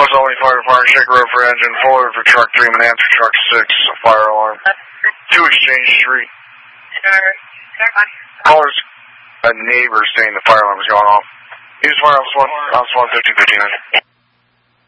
Only Fire Department, Shaker Road for engine, forward for truck 3, Manhattan for truck 6, fire alarm. 2 Exchange Street. Callers, a neighbor saying the fire alarm was going off. Use fire office 1, office 1, 1559.